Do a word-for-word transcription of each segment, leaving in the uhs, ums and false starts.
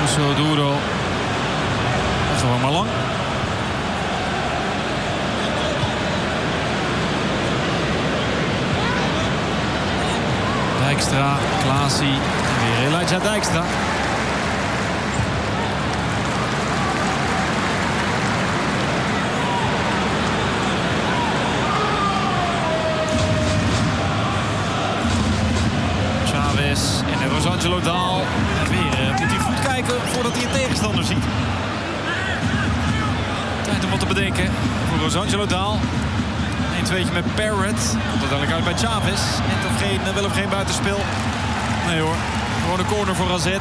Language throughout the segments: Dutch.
Soduro. Gewoon maar lang. Dijkstra, Klaasie. Weer Elijah Dijkstra. Chavez en Rosangelo Daal. En weer uh, moet hij goed kijken voordat hij een tegenstander ziet. Tijd om wat te bedenken voor Rosangelo Daal. een tweetje met Barrett. Komt uiteindelijk uit bij Chavez. Net of geen, wel of geen buitenspel. Nee hoor, gewoon een corner voor A Z.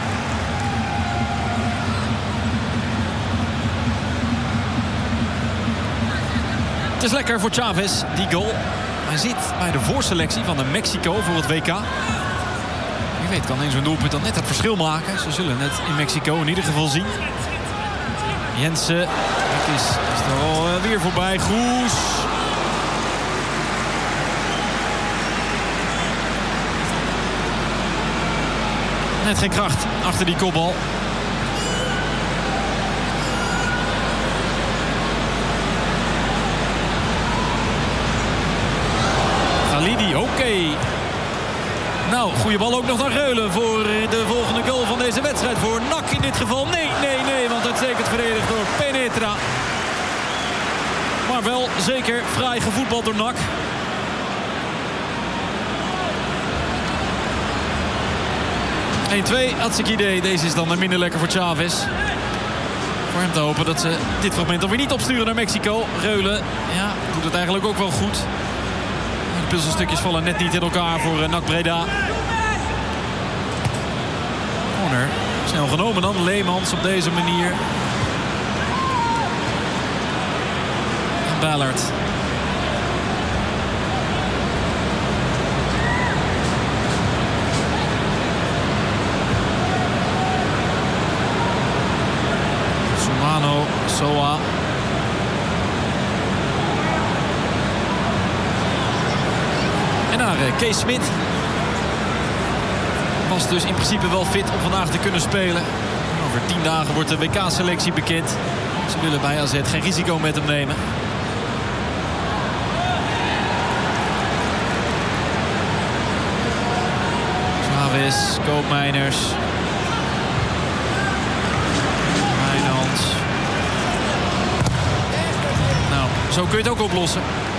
Het is lekker voor Chavez, die goal. Hij zit bij de voorselectie van de Mexico voor het W K. Wie weet kan in zo'n doelpunt dan net het verschil maken. Ze zullen het in Mexico in ieder geval zien. Jensen, het is, is er al uh, weer voorbij. Goes. Net geen kracht achter die kopbal. Khalidi, oké. Okay. Nou, goede bal ook nog naar Reulen voor de volgende goal van deze wedstrijd. Voor N A C in dit geval. Nee, nee, nee, want uitstekend verdedigd door Penetra. Maar wel zeker fraai gevoetbald door N A C. één twee, had ik idee. Deze is dan minder lekker voor Chavez. Voor hem te hopen dat ze dit fragment dan weer niet opsturen naar Mexico. Reulen, ja, doet het eigenlijk ook wel goed. De puzzelstukjes vallen net niet in elkaar voor N A C Breda. Corner, snel genomen dan. Leemans op deze manier. En Ballard. Sumano, Soa. En naar Kees Smit. Was dus in principe wel fit om vandaag te kunnen spelen. Over tien dagen wordt de W K-selectie bekend. Ze willen bij A Z geen risico met hem nemen. Chavez, Koopmeiners. Wijnands. Nou, zo kun je het ook oplossen.